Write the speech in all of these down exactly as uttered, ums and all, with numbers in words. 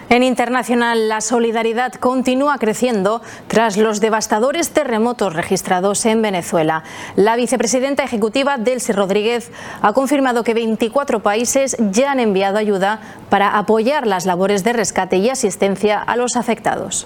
En internacional, la solidaridad continúa creciendo tras los devastadores terremotos registrados en Venezuela. La vicepresidenta ejecutiva Delcy Rodríguez ha confirmado que veinticuatro países ya han enviado ayuda para apoyar las labores de rescate y asistencia a los afectados.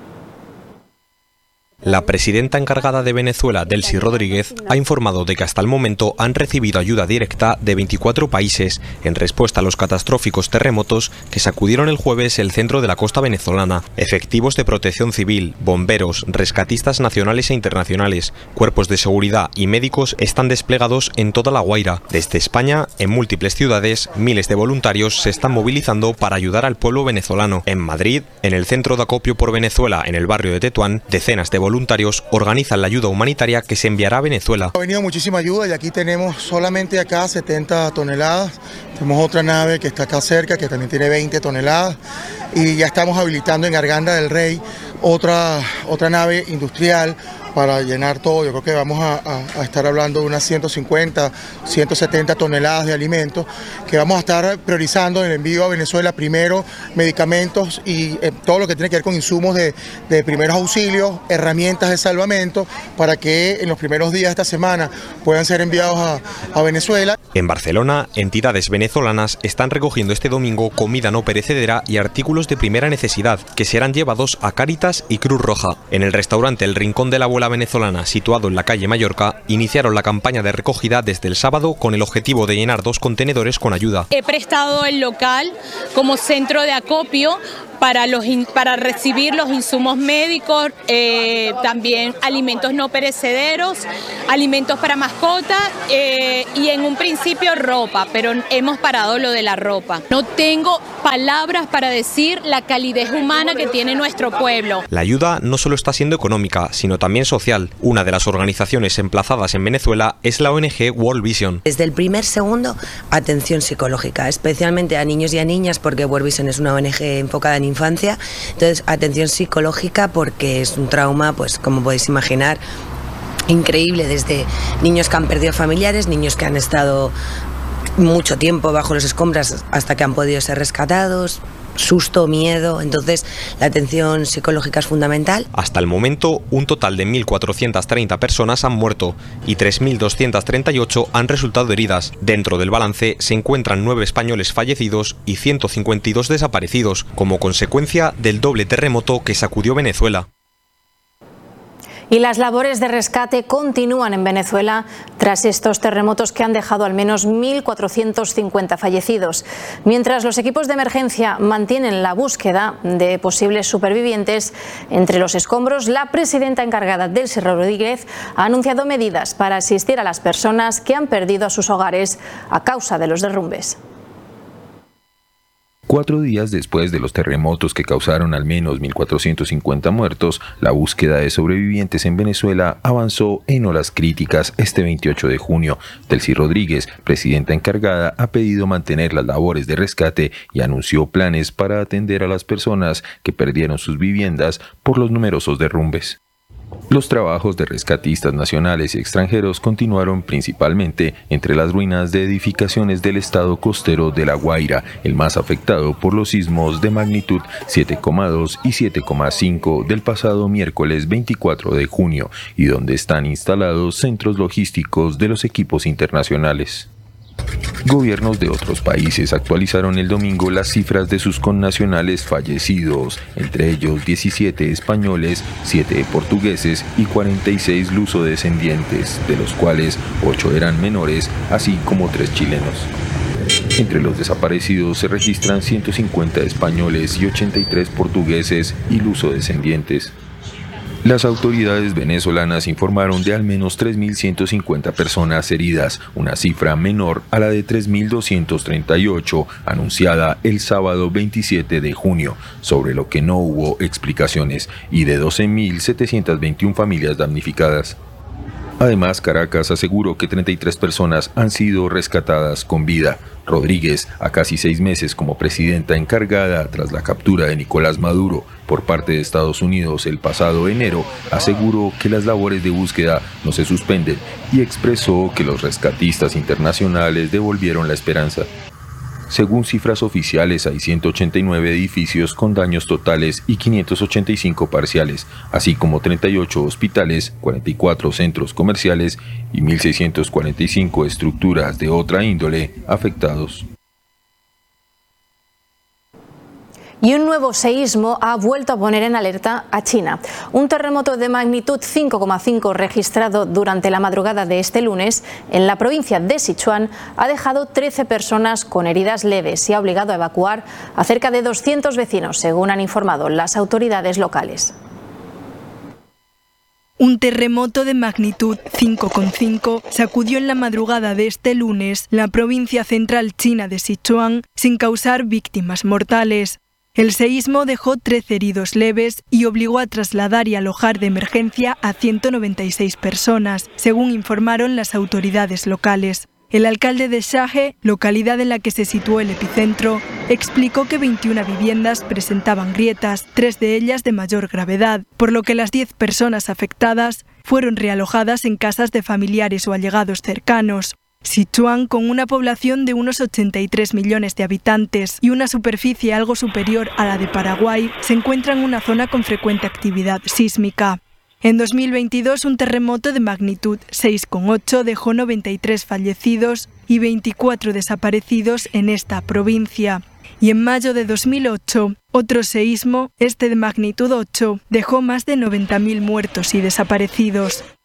La presidenta encargada de Venezuela, Delcy Rodríguez, ha informado de que hasta el momento han recibido ayuda directa de veinticuatro países en respuesta a los catastróficos terremotos que sacudieron el jueves el centro de la costa venezolana. Efectivos de protección civil, bomberos, rescatistas nacionales e internacionales, cuerpos de seguridad y médicos están desplegados en toda La Guaira. Desde España, en múltiples ciudades, miles de voluntarios se están movilizando para ayudar al pueblo venezolano. En Madrid, en el centro de acopio por Venezuela, en el barrio de Tetuán, decenas de voluntarios voluntarios organizan la ayuda humanitaria que se enviará a Venezuela. Ha venido muchísima ayuda y aquí tenemos solamente acá setenta toneladas. Tenemos otra nave que está acá cerca que también tiene veinte toneladas y ya estamos habilitando en Arganda del Rey otra, otra nave industrial para llenar todo. Yo creo que vamos a, a, a estar hablando de unas ciento cincuenta, ciento setenta toneladas de alimentos que vamos a estar priorizando en el envío a Venezuela. Primero medicamentos y eh, todo lo que tiene que ver con insumos de, de primeros auxilios, herramientas de salvamento, para que en los primeros días de esta semana puedan ser enviados a, a Venezuela. En Barcelona, entidades venezolanas están recogiendo este domingo comida no perecedera y artículos de primera necesidad que serán llevados a Cáritas y Cruz Roja. En el restaurante El Rincón de la Abuela venezolana, situado en la calle Mallorca, iniciaron la campaña de recogida desde el sábado con el objetivo de llenar dos contenedores con ayuda. He prestado el local como centro de acopio para, los, para recibir los insumos médicos, eh, también alimentos no perecederos, alimentos para mascotas eh, y en un principio ropa, pero hemos parado lo de la ropa. No tengo palabras para decir la calidez humana que tiene nuestro pueblo. La ayuda no solo está siendo económica, sino también social. Una de las organizaciones emplazadas en Venezuela es la O N G World Vision. Desde el primer segundo, atención psicológica, especialmente a niños y a niñas, porque World Vision es una O N G enfocada en infancia. Entonces, atención psicológica porque es un trauma, pues como podéis imaginar, increíble, desde niños que han perdido familiares, niños que han estado mucho tiempo bajo los escombros hasta que han podido ser rescatados, susto, miedo. Entonces la atención psicológica es fundamental. Hasta el momento, un total de mil cuatrocientas treinta personas han muerto y tres mil doscientas treinta y ocho han resultado heridas. Dentro del balance se encuentran nueve españoles fallecidos y ciento cincuenta y dos desaparecidos, como consecuencia del doble terremoto que sacudió Venezuela. Y las labores de rescate continúan en Venezuela tras estos terremotos que han dejado al menos mil cuatrocientos cincuenta fallecidos. Mientras los equipos de emergencia mantienen la búsqueda de posibles supervivientes entre los escombros, la presidenta encargada, Delcy Rodríguez, ha anunciado medidas para asistir a las personas que han perdido a sus hogares a causa de los derrumbes. Cuatro días después de los terremotos que causaron al menos mil cuatrocientos cincuenta muertos, la búsqueda de sobrevivientes en Venezuela avanzó en olas críticas. Este veintiocho de junio, Delcy Rodríguez, presidenta encargada, ha pedido mantener las labores de rescate y anunció planes para atender a las personas que perdieron sus viviendas por los numerosos derrumbes. Los trabajos de rescatistas nacionales y extranjeros continuaron principalmente entre las ruinas de edificaciones del estado costero de La Guaira, el más afectado por los sismos de magnitud siete coma dos y siete coma cinco del pasado miércoles veinticuatro de junio, y donde están instalados centros logísticos de los equipos internacionales. Gobiernos de otros países actualizaron el domingo las cifras de sus connacionales fallecidos, entre ellos diecisiete españoles, siete portugueses y cuarenta y seis lusodescendientes, de los cuales ocho eran menores, así como tres chilenos. Entre los desaparecidos se registran ciento cincuenta españoles y ochenta y tres portugueses y lusodescendientes. Las autoridades venezolanas informaron de al menos tres mil ciento cincuenta personas heridas, una cifra menor a la de tres mil doscientos treinta y ocho anunciada el sábado veintisiete de junio, sobre lo que no hubo explicaciones, y de doce mil setecientas veintiuna familias damnificadas. Además, Caracas aseguró que treinta y tres personas han sido rescatadas con vida. Rodríguez, a casi seis meses como presidenta encargada tras la captura de Nicolás Maduro por parte de Estados Unidos el pasado enero, aseguró que las labores de búsqueda no se suspenden y expresó que los rescatistas internacionales devolvieron la esperanza. Según cifras oficiales, hay ciento ochenta y nueve edificios con daños totales y quinientos ochenta y cinco parciales, así como treinta y ocho hospitales, cuarenta y cuatro centros comerciales y mil seiscientas cuarenta y cinco estructuras de otra índole afectados. Y un nuevo seísmo ha vuelto a poner en alerta a China. Un terremoto de magnitud cinco coma cinco registrado durante la madrugada de este lunes en la provincia de Sichuan ha dejado trece personas con heridas leves y ha obligado a evacuar a cerca de doscientos vecinos, según han informado las autoridades locales. Un terremoto de magnitud cinco coma cinco sacudió en la madrugada de este lunes la provincia central china de Sichuan sin causar víctimas mortales. El seísmo dejó trece heridos leves y obligó a trasladar y alojar de emergencia a ciento noventa y seis personas, según informaron las autoridades locales. El alcalde de Shahe, localidad en la que se situó el epicentro, explicó que veintiuna viviendas presentaban grietas, tres de ellas de mayor gravedad, por lo que las diez personas afectadas fueron realojadas en casas de familiares o allegados cercanos. Sichuan, con una población de unos ochenta y tres millones de habitantes y una superficie algo superior a la de Paraguay, se encuentra en una zona con frecuente actividad sísmica. En dos mil veintidós, un terremoto de magnitud seis coma ocho dejó noventa y tres fallecidos y veinticuatro desaparecidos en esta provincia. Y en mayo de dos mil ocho, otro seísmo, este de magnitud ocho, dejó más de noventa mil muertos y desaparecidos.